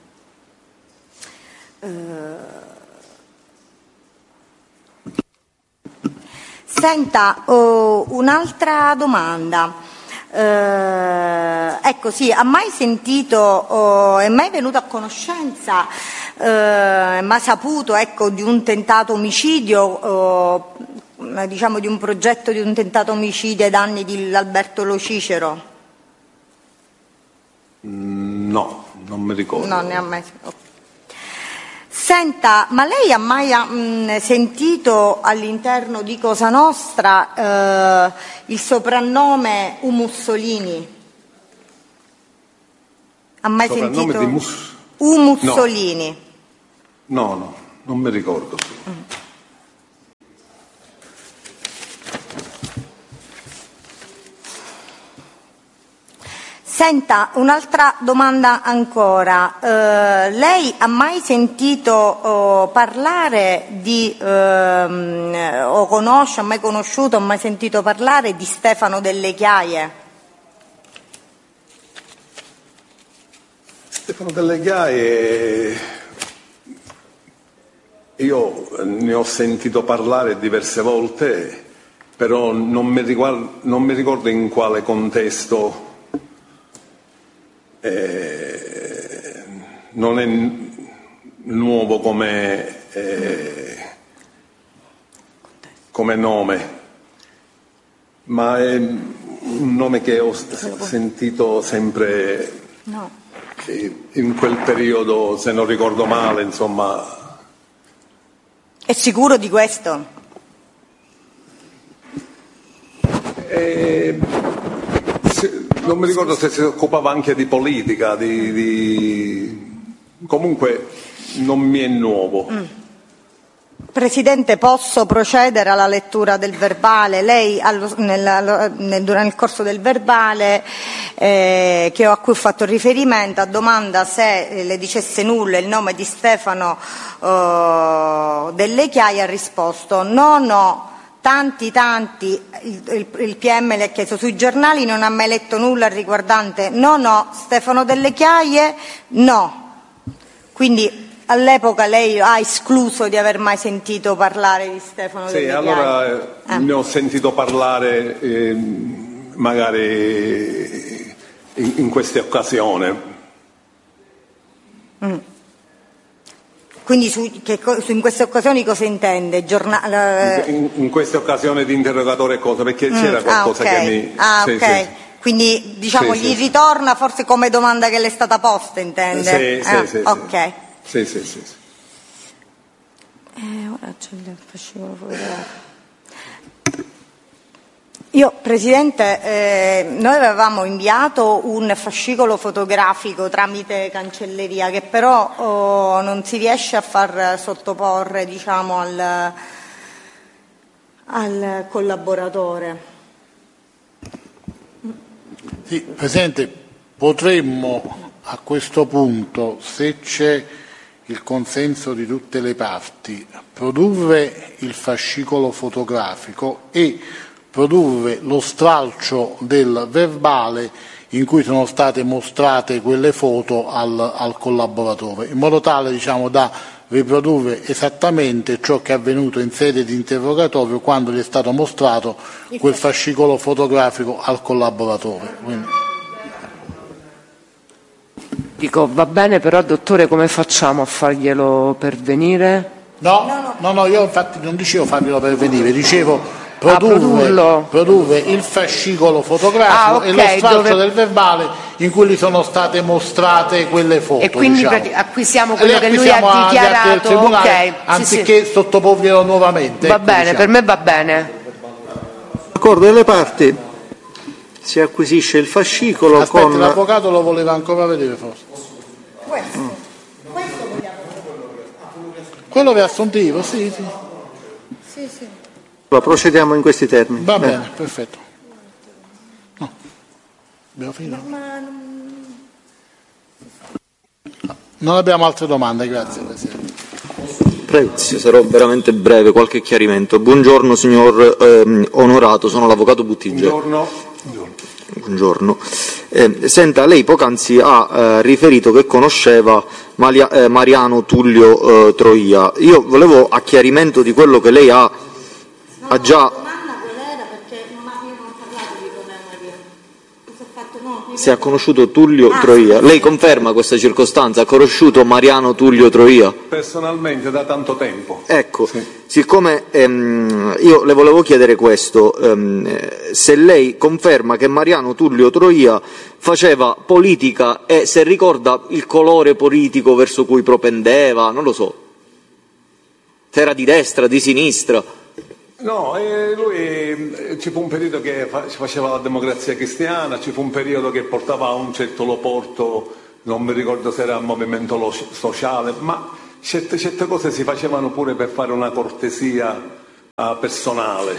Uh... Senta, oh, un'altra domanda. Uh, ecco, sì, ha mai sentito, oh, è mai venuto a conoscenza eh, mai saputo, ecco, di un tentato omicidio, eh, diciamo di un progetto di un tentato omicidio ai danni di Alberto Lo Cicero? No, non mi ricordo. No, ne ha mai. Okay. Senta, ma lei ha mai mh, sentito all'interno di Cosa Nostra eh, il soprannome U Mussolini? Ha mai soprannome sentito? Di Mus... U Mussolini? No, no, no, non mi ricordo. Mm. Senta, un'altra domanda ancora. Eh, lei ha mai sentito oh, parlare di, ehm, o conosce, ha mai conosciuto, ha mai sentito parlare di Stefano Delle Chiaie? Stefano Delle Chiaie, io ne ho sentito parlare diverse volte, però non mi, riguardo, non mi ricordo in quale contesto. Eh, non è n- nuovo come, eh, come nome, ma è un nome che ho s- sentito sempre no. in quel periodo, se non ricordo male, insomma. È sicuro di questo? Eh, Non mi ricordo se si occupava anche di politica, di, di... comunque non mi è nuovo. Mm. Presidente, posso procedere alla lettura del verbale? Lei allo, nel, nel, durante il corso del verbale eh, che ho, a cui ho fatto riferimento, a domanda se eh, le dicesse nulla il nome di Stefano eh, Delle Chiaie, ha risposto no, no. Tanti, tanti, il, il, il P M le ha chiesto sui giornali, non ha mai letto nulla riguardante, no, no, Stefano Delle Chiaie, no. Quindi all'epoca lei ha escluso di aver mai sentito parlare di Stefano sì, Delle Chiaie? Sì, allora eh. ne ho sentito parlare eh, magari in, in queste occasioni. Mm. Quindi su, che, su, in queste occasioni cosa intende? Giornale... In, in queste occasioni di interrogatorio e cose, perché mm, c'era qualcosa ah, okay. che mi... Ah, sì, ok. Sì. Quindi diciamo sì, gli sì. ritorna forse come domanda che le è stata posta, intende? Sì, ah, sì, sì. Ok. Sì, sì, sì. sì. Eh, ora c'è il fascicolo fotografico. Io, Presidente, eh, noi avevamo inviato un fascicolo fotografico tramite cancelleria che però oh, non si riesce a far sottoporre, diciamo, al, al collaboratore. Sì, Presidente, potremmo a questo punto, se c'è il consenso di tutte le parti, produrre il fascicolo fotografico e produrre lo stralcio del verbale in cui sono state mostrate quelle foto al, al collaboratore, in modo tale, diciamo, da riprodurre esattamente ciò che è avvenuto in sede di interrogatorio quando gli è stato mostrato quel fascicolo fotografico al collaboratore. Quindi... Dico, va bene, però dottore, come facciamo a farglielo pervenire? No, no, no, io infatti non dicevo farglielo pervenire, dicevo produrre, ah, produrre il fascicolo fotografico ah, okay, e lo stralcio dove... del verbale in cui gli sono state mostrate quelle foto. E quindi diciamo. acquisiamo quello che lui ha dichiarato, del tribunale, okay, anziché sì, sì. sottoporglielo nuovamente. Va ecco, bene, diciamo. Per me va bene. D'accordo delle parti, si acquisisce il fascicolo. Aspetta, con... l'avvocato lo voleva ancora vedere forse. Questo. Mm. Quello riassuntivo, sì, sì. Sì, sì. Procediamo in questi termini. Va bene, eh. perfetto. No. Abbiamo finito? Non abbiamo altre domande, grazie Presidente. Prego. Sì, sarò veramente breve, qualche chiarimento. Buongiorno signor ehm, Onorato, sono l'avvocato Buttigieg. Buongiorno. Buongiorno. Eh, senta, lei poc'anzi ha eh, riferito che conosceva Malia, eh, Mariano Tullio eh, Troia. Io volevo a chiarimento di quello che lei ha No, ha già... la domanda qual era? Perché non ha, io non ho parlato di Tonè Maria. Cosa ha fatto? No, Se ha conosciuto Tullio ah, Troia, lei conferma questa circostanza? Ha conosciuto Mariano Tullio Troia? Personalmente da tanto tempo. Ecco, sì. Siccome ehm, io le volevo chiedere questo, ehm, se lei conferma che Mariano Tullio Troia faceva politica e se ricorda il colore politico verso cui propendeva, non lo so, se era di destra, di sinistra. No, eh, lui eh, ci fu un periodo che fa, faceva la Democrazia Cristiana, ci fu un periodo che portava a un certo Loporto, non mi ricordo se era il Movimento lo, Sociale, ma certe, certe cose si facevano pure per fare una cortesia uh, personale.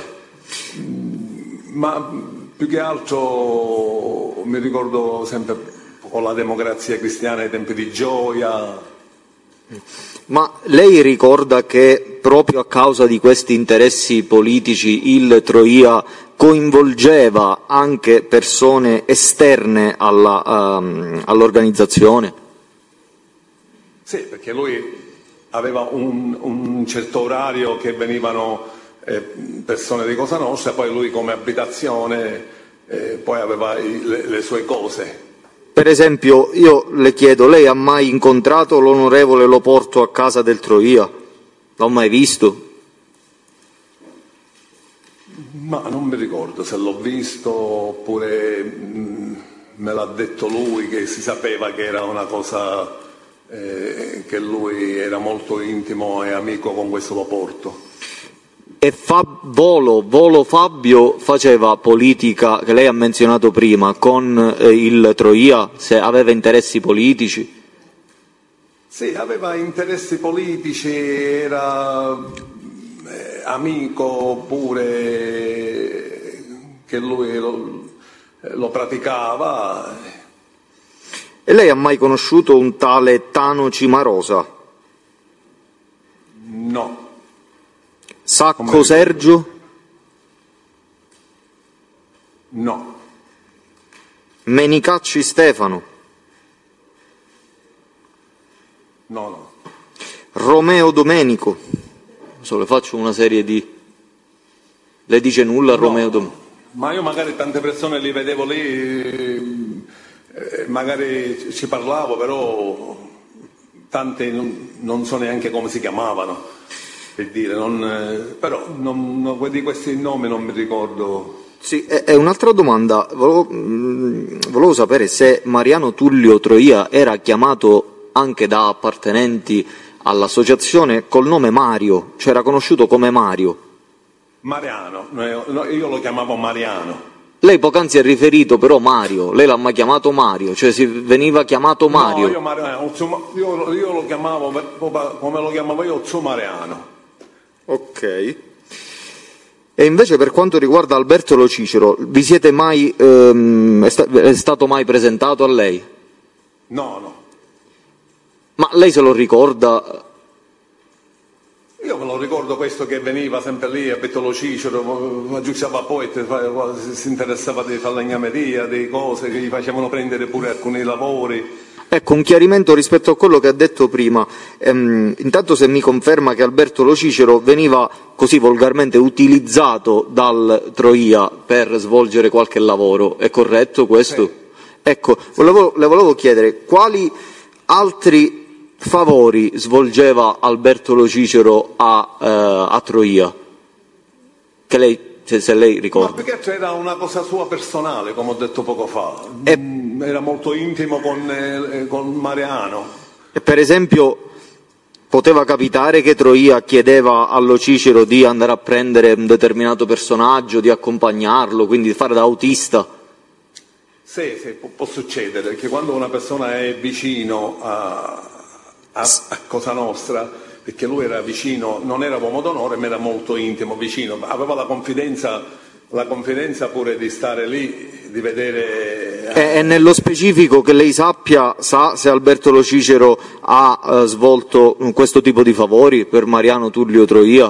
Ma più che altro mi ricordo sempre con la Democrazia Cristiana ai tempi di Gioia. Ma lei ricorda che proprio a causa di questi interessi politici il Troia coinvolgeva anche persone esterne alla, um, all'organizzazione? Sì, perché lui aveva un, un certo orario che venivano eh, persone di Cosa Nostra, poi lui come abitazione eh, poi aveva i, le, le sue cose. Per esempio, io le chiedo, lei ha mai incontrato l'onorevole Loporto a casa del Troia? L'ho mai visto? Ma non mi ricordo se l'ho visto oppure mh, me l'ha detto lui, che si sapeva che era una cosa, eh, che lui era molto intimo e amico con questo Loporto. E Fab, Volo, Volo Fabio faceva politica, che lei ha menzionato prima, con eh, il Troia, se aveva interessi politici? Sì, aveva interessi politici, era eh, amico pure che lui lo, lo praticava. E lei ha mai conosciuto un tale Tano Cimarosa? No. Sacco Sergio? No. Menicacci Stefano? No, no. Romeo Domenico? So, le faccio una serie di... Le dice nulla a no, Romeo Domenico? Ma io magari tante persone li vedevo lì, eh, magari ci parlavo, però tante non, non so neanche come si chiamavano. Per dire, non, però non, non, di questi nomi non mi ricordo. Sì, e, e un'altra domanda, volevo, mh, volevo sapere se Mariano Tullio Troia era chiamato anche da appartenenti all'associazione col nome Mario, cioè era conosciuto come Mario. Mariano, io lo chiamavo Mariano. Lei poc'anzi ha riferito però Mario, lei l'ha mai chiamato Mario, cioè si veniva chiamato Mario? No, io, Mariano, io, io lo chiamavo, come lo chiamavo io, Zio Mariano. Ok. E invece per quanto riguarda Alberto Lo Cicero, vi siete mai, ehm, è, sta- è stato mai presentato a lei? No, no. Ma lei se lo ricorda? Io me lo ricordo questo che veniva sempre lì a Bettolo Cicero, aggiustava poi, si interessava di falegnameria, di cose che gli facevano prendere pure alcuni lavori. Ecco, un chiarimento rispetto a quello che ha detto prima. Ehm, intanto se mi conferma che Alberto Lo Cicero veniva così volgarmente utilizzato dal Troia per svolgere qualche lavoro, è corretto questo? Sì. Ecco, volevo, le volevo chiedere quali altri favori svolgeva Alberto Lo Cicero a, eh, a Troia, che lei, se, se lei ricorda. Ma perché c'era una cosa sua personale, come ho detto poco fa, e... era molto intimo con, eh, con Mariano. E per esempio poteva capitare che Troia chiedeva allo Cicero di andare a prendere un determinato personaggio, di accompagnarlo, quindi di fare da autista? Sì, sì, può, può succedere, perché quando una persona è vicino a A, a Cosa Nostra, perché lui era vicino, non era uomo d'onore ma era molto intimo, vicino, aveva la confidenza, la confidenza pure di stare lì, di vedere. E, e nello specifico che lei sappia, sa se Alberto Lo Cicero ha eh, svolto questo tipo di favori per Mariano Tullio Troia?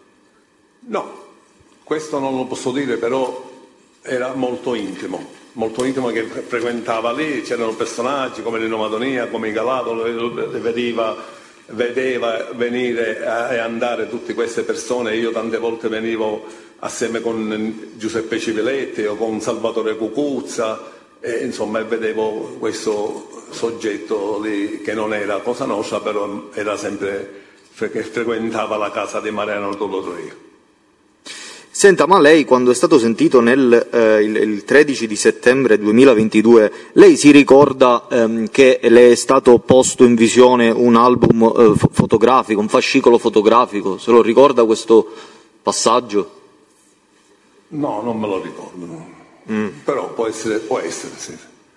No, questo non lo posso dire, però era molto intimo. molto intimo che frequentava lì, c'erano personaggi come Nino Madonia, come Galato, le vedeva, vedeva venire e andare tutte queste persone. Io tante volte venivo assieme con Giuseppe Civiletti o con Salvatore Cucuzza e insomma vedevo questo soggetto lì che non era Cosa Nostra, però era sempre che frequentava la casa di Mariano Tullio Troia. Senta, ma lei quando è stato sentito nel, eh, il, il tredici di settembre duemilaventidue, lei si ricorda ehm, che le è stato posto in visione un album eh, fo- fotografico, un fascicolo fotografico? Se lo ricorda questo passaggio? No, non me lo ricordo, mm. però può essere, può essere, sì.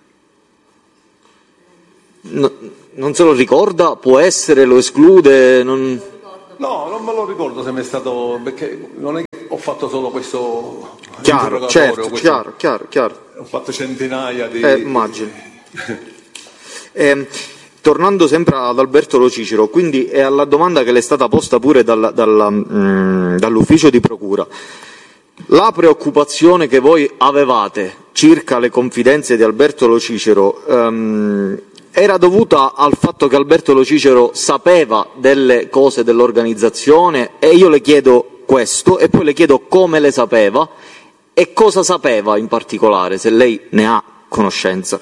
No, non se lo ricorda? Può essere, lo esclude? Non... No, non me lo ricordo se mi è stato, perché non è che ho fatto solo questo chiaro, certo, questo, chiaro, chiaro, chiaro. Ho fatto centinaia di... Eh, immagino. eh, tornando sempre ad Alberto Lo Cicero, quindi è alla domanda che le è stata posta pure dalla, dalla, mh, dall'ufficio di procura. La preoccupazione che voi avevate circa le confidenze di Alberto Lo Cicero um, era dovuta al fatto che Alberto Lo Cicero sapeva delle cose dell'organizzazione, e io le chiedo questo e poi le chiedo come le sapeva e cosa sapeva in particolare, se lei ne ha conoscenza.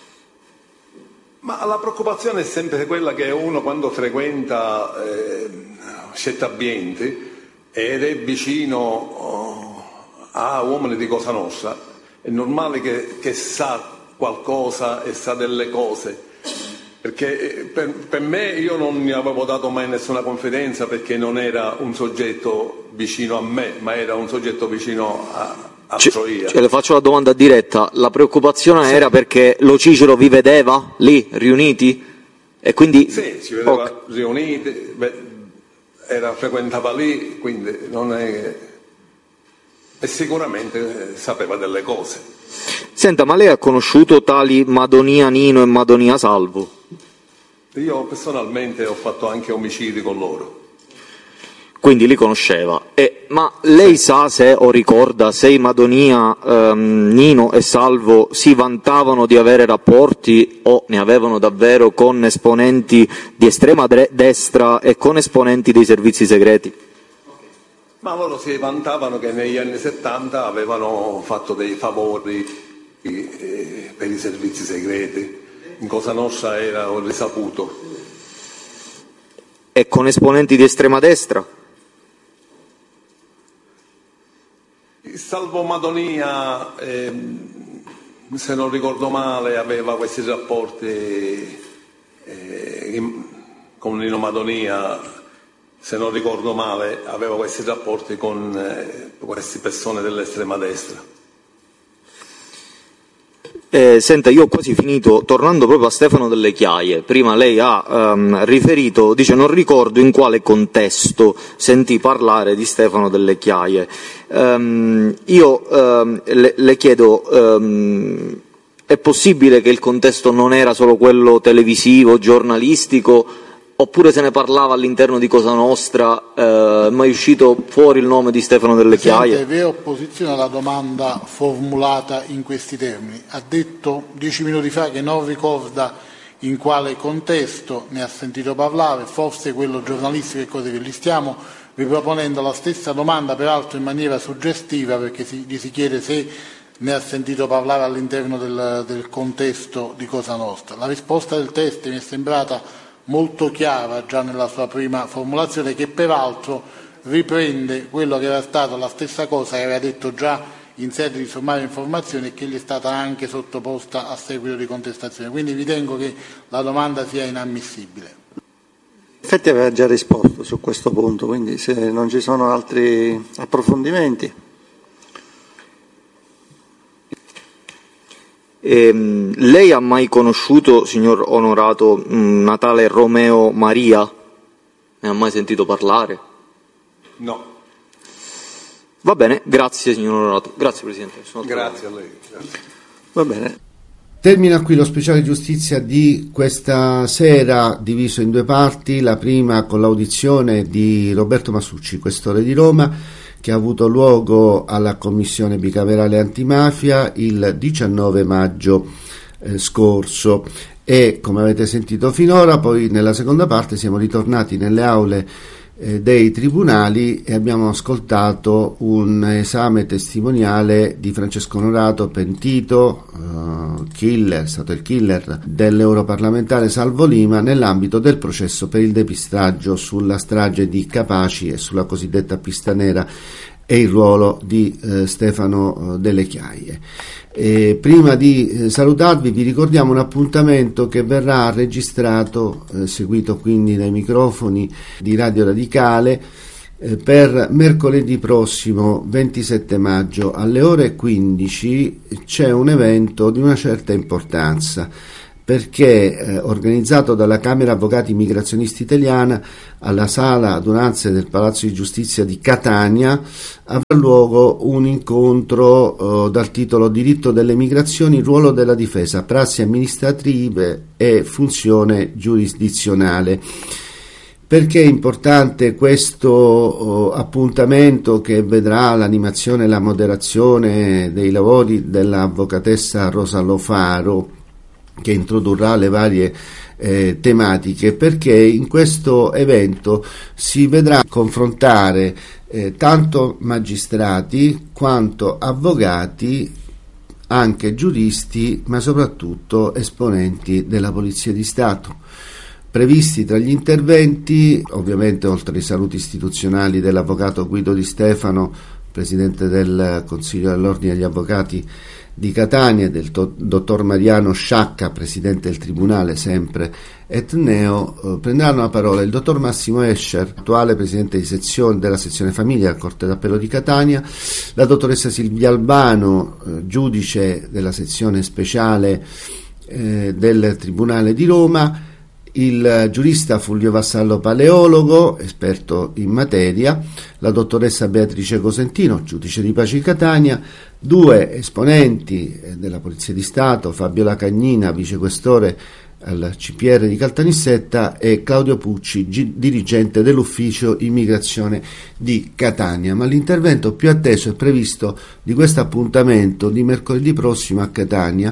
Ma la preoccupazione è sempre quella che uno quando frequenta eh, certi ambienti ed è vicino oh, a uomini di Cosa Nostra, è normale che, che sa qualcosa e sa delle cose. Perché per, per me io non ne avevo dato mai nessuna confidenza, perché non era un soggetto vicino a me, ma era un soggetto vicino a, a C- Troia. Cioè, le faccio la domanda diretta, la preoccupazione sì. era perché Lo Cicero vi vedeva lì, riuniti? E quindi... Sì, ci vedeva okay. riuniti, beh, era, frequentava lì, quindi non è... e sicuramente sapeva delle cose. Senta, ma lei ha conosciuto tali Madonia Nino e Madonia Salvo? Io personalmente ho fatto anche omicidi con loro. Quindi li conosceva. E, ma lei sa se o ricorda se i Madonia, ehm, Nino e Salvo si vantavano di avere rapporti o ne avevano davvero con esponenti di estrema dre- destra e con esponenti dei servizi segreti? Ma loro si vantavano che negli anni settanta avevano fatto dei favori eh, per i servizi segreti. In Cosa Nostra era un risaputo. E con esponenti di estrema destra? Salvo Madonia, eh, se non ricordo male, aveva questi rapporti eh, in, con Nino Madonia, se non ricordo male, aveva questi rapporti con eh, queste persone dell'estrema destra. Eh, senta, io ho quasi finito, tornando proprio a Stefano Delle Chiaie. Prima lei ha um, riferito, dice non ricordo in quale contesto sentì parlare di Stefano Delle Chiaie. Um, io um, le, le chiedo, um, è possibile che il contesto non era solo quello televisivo, giornalistico, oppure se ne parlava all'interno di Cosa Nostra, eh, mai uscito fuori il nome di Stefano Delle Chiaie? È vero, opposizione alla domanda formulata in questi termini. Ha detto dieci minuti fa che non ricorda in quale contesto, ne ha sentito parlare, forse quello giornalistico e così via. Gli stiamo riproponendo la stessa domanda, peraltro in maniera suggestiva, perché si, gli si chiede se ne ha sentito parlare all'interno del, del contesto di Cosa Nostra. La risposta del test mi è sembrata molto chiara già nella sua prima formulazione, che peraltro riprende quello che era stato la stessa cosa che aveva detto già in sede di sommaria informazione e che gli è stata anche sottoposta a seguito di contestazione. Quindi ritengo che la domanda sia inammissibile. In effetti aveva già risposto su questo punto, quindi se non ci sono altri approfondimenti. Eh, lei ha mai conosciuto, signor Onorato, una tale Romeo Maria? Ne ha mai sentito parlare? No. Va bene, grazie signor Onorato. Grazie Presidente. Grazie a lei. Grazie. Va bene. Termina qui lo speciale giustizia di questa sera, diviso in due parti. La prima con l'audizione di Roberto Masucci, questore di Roma, che ha avuto luogo alla Commissione bicamerale antimafia il diciannove maggio eh, scorso, e come avete sentito finora, poi nella seconda parte siamo ritornati nelle aule eh, dei tribunali e abbiamo ascoltato un esame testimoniale di Francesco Onorato, pentito, uh, killer, è stato il killer dell'europarlamentare Salvo Lima nell'ambito del processo per il depistaggio sulla strage di Capaci e sulla cosiddetta pista nera e il ruolo di eh, Stefano eh, Delle Chiaie. E prima di eh, salutarvi vi ricordiamo un appuntamento che verrà registrato, eh, seguito quindi dai microfoni di Radio Radicale, eh, per mercoledì prossimo ventisette maggio alle ore quindici. C'è un evento di una certa importanza, perché eh, organizzato dalla Camera Avvocati Migrazionisti Italiana alla sala adunanze del Palazzo di Giustizia di Catania avrà luogo un incontro eh, dal titolo Diritto delle migrazioni, ruolo della difesa, prassi amministrative e funzione giurisdizionale. Perché è importante questo oh, appuntamento che vedrà l'animazione e la moderazione dei lavori dell'avvocatessa Rosa Lofaro, che introdurrà le varie eh, tematiche? Perché in questo evento si vedrà confrontare eh, tanto magistrati quanto avvocati, anche giuristi, ma soprattutto esponenti della Polizia di Stato. Previsti tra gli interventi, ovviamente oltre ai saluti istituzionali dell'avvocato Guido Di Stefano, presidente del Consiglio dell'Ordine degli Avvocati di Catania, del to- dottor Mariano Sciacca, presidente del Tribunale sempre etneo, eh, prenderanno la parola il dottor Massimo Escher, attuale presidente di sezione della sezione famiglia al Corte d'Appello di Catania, la dottoressa Silvia Albano, eh, giudice della sezione speciale eh, del Tribunale di Roma, il giurista Fulvio Vassallo Paleologo, esperto in materia, la dottoressa Beatrice Cosentino, giudice di pace di Catania, due esponenti della Polizia di Stato, Fabio Lacagnina, vicequestore al C P R di Caltanissetta, e Claudio Pucci, gi- dirigente dell'ufficio immigrazione di Catania. Ma l'intervento più atteso e previsto di questo appuntamento di mercoledì prossimo a Catania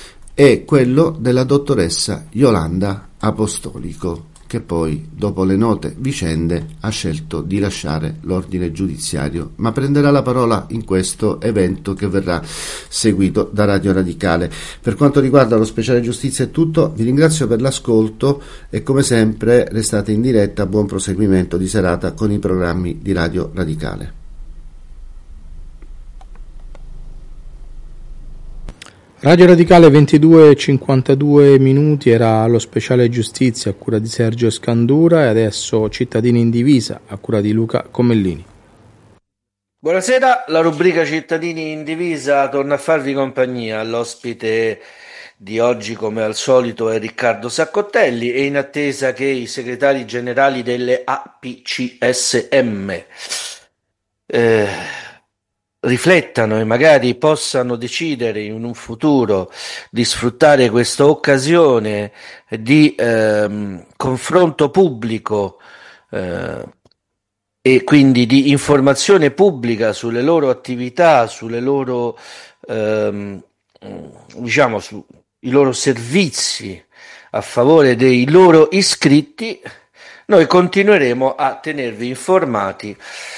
è quello della dottoressa Yolanda Apostolico, che poi, dopo le note vicende, ha scelto di lasciare l'ordine giudiziario, ma prenderà la parola in questo evento che verrà seguito da Radio Radicale. Per quanto riguarda lo speciale giustizia è tutto, vi ringrazio per l'ascolto e come sempre restate in diretta. Buon proseguimento di serata con i programmi di Radio Radicale. Radio Radicale ventidue e cinquantadue minuti, era lo speciale giustizia a cura di Sergio Scandura, e adesso Cittadini in divisa a cura di Luca Comellini. Buonasera, la rubrica Cittadini in divisa torna a farvi compagnia. L'ospite di oggi, come al solito, è Riccardo Saccottelli, e in attesa che i segretari generali delle A P C S M eh, riflettano e magari possano decidere in un futuro di sfruttare questa occasione di ehm, confronto pubblico eh, e quindi di informazione pubblica sulle loro attività, sulle loro ehm, diciamo sui loro servizi a favore dei loro iscritti, noi continueremo a tenervi informati.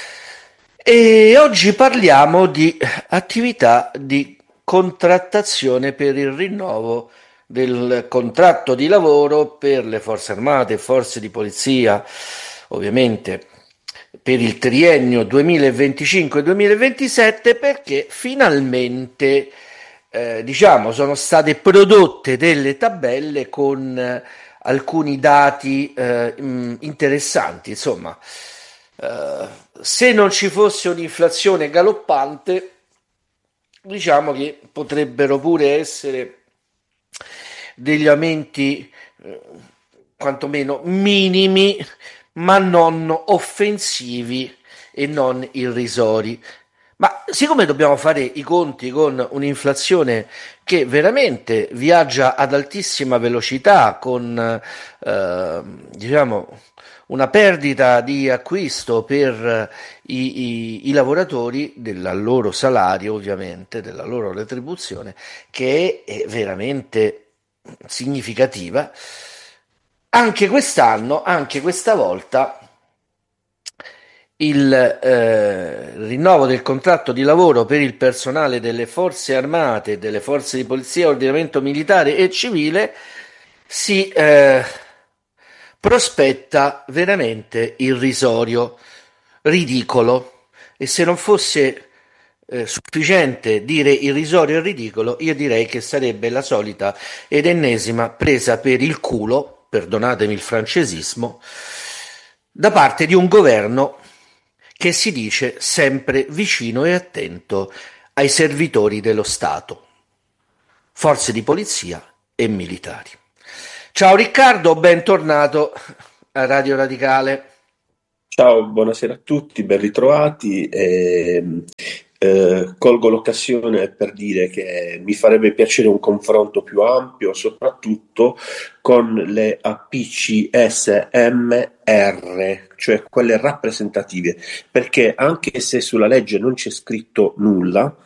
E oggi parliamo di attività di contrattazione per il rinnovo del contratto di lavoro per le forze armate e forze di polizia, ovviamente per il triennio duemilaventicinque duemilaventisette, perché finalmente eh, diciamo sono state prodotte delle tabelle con eh, alcuni dati eh, interessanti, insomma. Uh, se non ci fosse un'inflazione galoppante, diciamo che potrebbero pure essere degli aumenti eh, quantomeno minimi, ma non offensivi e non irrisori. Ma siccome dobbiamo fare i conti con un'inflazione che veramente viaggia ad altissima velocità, con eh, diciamo una perdita di acquisto per i, i, i lavoratori del loro salario, ovviamente, della loro retribuzione, che è veramente significativa, anche quest'anno, anche questa volta, il eh, rinnovo del contratto di lavoro per il personale delle forze armate, delle forze di polizia, ordinamento militare e civile si eh, prospetta veramente irrisorio, ridicolo, e se non fosse eh, sufficiente dire irrisorio e ridicolo, io direi che sarebbe la solita ed ennesima presa per il culo, perdonatemi il francesismo, da parte di un governo che si dice sempre vicino e attento ai servitori dello Stato, forze di polizia e militari. Ciao Riccardo, bentornato a Radio Radicale. Ciao, buonasera a tutti, ben ritrovati. E, eh, colgo l'occasione per dire che mi farebbe piacere un confronto più ampio, soprattutto con le A P C S M R, cioè quelle rappresentative, perché anche se sulla legge non c'è scritto nulla,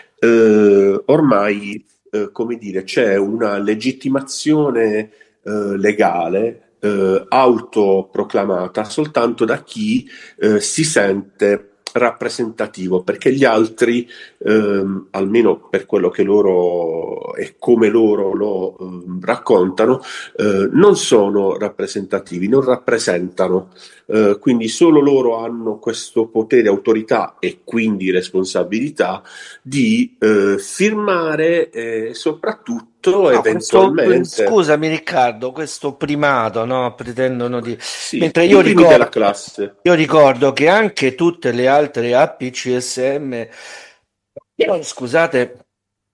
eh, ormai eh, come dire, c'è una legittimazione eh, legale Eh, autoproclamata soltanto da chi eh, si sente rappresentativo, perché gli altri, ehm, almeno per quello che loro e come loro lo ehm, raccontano, eh, non sono rappresentativi, non rappresentano, eh, quindi solo loro hanno questo potere, autorità e quindi responsabilità di eh, firmare e soprattutto No, eventualmente questo, scusami Riccardo, questo primato, no, pretendono di... sì, Mentre io i primi della ricordo, classe. io ricordo che anche tutte le altre A P C S M, eh, scusate,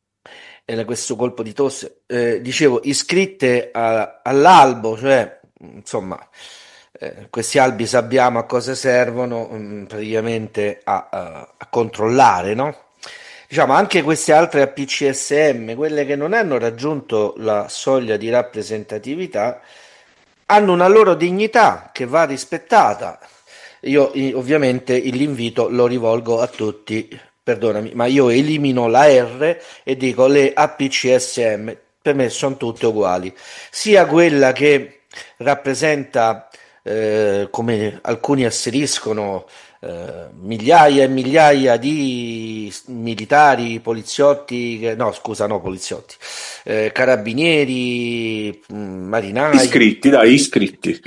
era questo colpo di tosse, eh, dicevo, iscritte a- all'albo, cioè, insomma, eh, questi albi sappiamo a cosa servono, mm, praticamente a, a- a controllare, no? Diciamo, anche queste altre A P C S M, quelle che non hanno raggiunto la soglia di rappresentatività, hanno una loro dignità che va rispettata. Io i- ovviamente l'invito lo rivolgo a tutti, perdonami, ma io elimino la R e dico le A P C S M, per me sono tutte uguali, sia quella che rappresenta, eh, come alcuni asseriscono, eh, migliaia e migliaia di s- militari, poliziotti, che- no scusa, no poliziotti, eh, carabinieri, mh, marinai, Iscritti, dai, iscritti.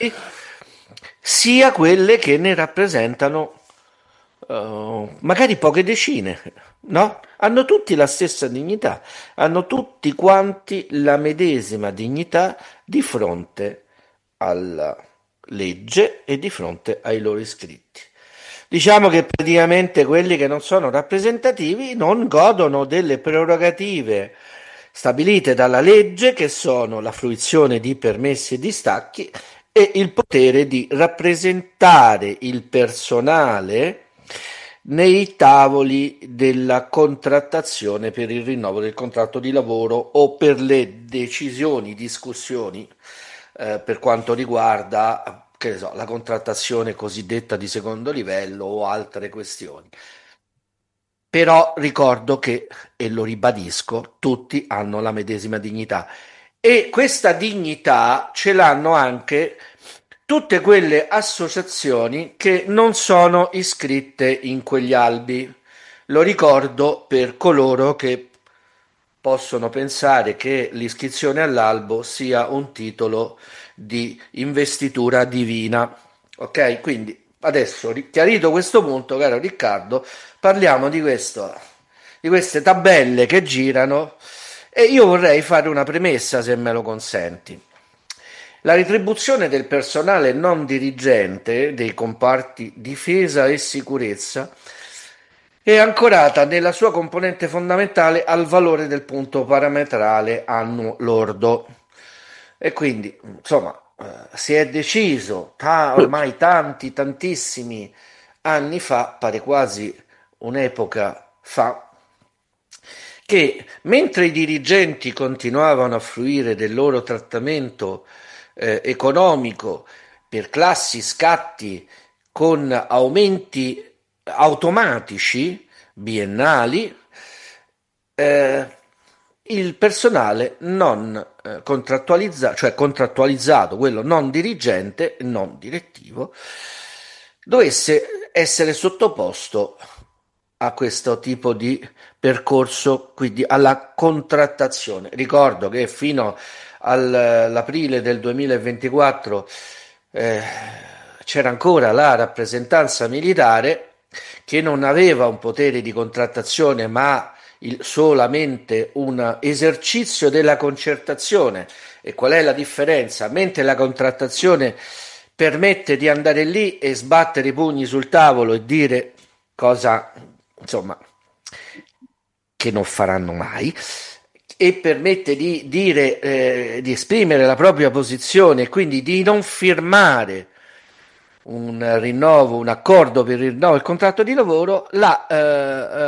sia quelle che ne rappresentano eh, magari poche decine, no? Hanno tutti la stessa dignità, hanno tutti quanti la medesima dignità di fronte alla legge e di fronte ai loro iscritti. Diciamo che praticamente quelli che non sono rappresentativi non godono delle prerogative stabilite dalla legge, che sono la fruizione di permessi e distacchi e il potere di rappresentare il personale nei tavoli della contrattazione per il rinnovo del contratto di lavoro o per le decisioni, discussioni eh, per quanto riguarda, che ne so, la contrattazione cosiddetta di secondo livello o altre questioni. Però ricordo che, e lo ribadisco, tutti hanno la medesima dignità e questa dignità ce l'hanno anche tutte quelle associazioni che non sono iscritte in quegli albi. Lo ricordo per coloro che possono pensare che l'iscrizione all'albo sia un titolo di investitura divina. Ok? Quindi adesso, ri- chiarito questo punto, caro Riccardo, parliamo di questo, di queste tabelle che girano e io vorrei fare una premessa, se me lo consenti. La retribuzione del personale non dirigente dei comparti difesa e sicurezza è ancorata nella sua componente fondamentale al valore del punto parametrale annuo lordo. E quindi, insomma, eh, si è deciso ta- ormai tanti, tantissimi anni fa, pare quasi un'epoca fa, che mentre i dirigenti continuavano a fruire del loro trattamento eh, economico per classi, scatti con aumenti automatici biennali, eh, il personale non eh, contrattualizzato, cioè contrattualizzato, quello non dirigente, non direttivo, dovesse essere sottoposto a questo tipo di percorso, quindi alla contrattazione. Ricordo che fino all'aprile del duemilaventiquattro eh, c'era ancora la rappresentanza militare che non aveva un potere di contrattazione, ma il, solamente un esercizio della concertazione. E qual è la differenza? Mentre la contrattazione permette di andare lì e sbattere i pugni sul tavolo e dire cosa, insomma, che non faranno mai, e permette di dire, eh, di esprimere la propria posizione e quindi di non firmare un rinnovo, un accordo per il rinnovo del contratto di lavoro, la eh,